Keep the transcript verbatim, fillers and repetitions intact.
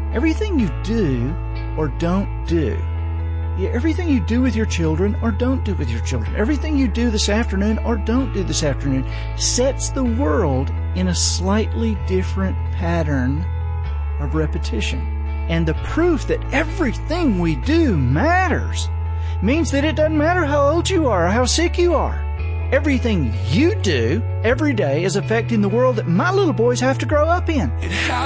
Everything you do or don't do, everything you do with your children or don't do with your children, everything you do this afternoon or don't do this afternoon sets the world in a slightly different pattern of repetition. And the proof that everything we do matters means that it doesn't matter how old you are or how sick you are. Everything you do every day is affecting the world that my little boys have to grow up in. It